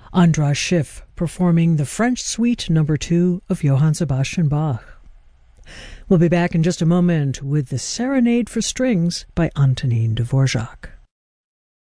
Andras Schiff performing the French Suite No. 2 of Johann Sebastian Bach. We'll be back in just a moment with the Serenade for Strings by Antonin Dvorak.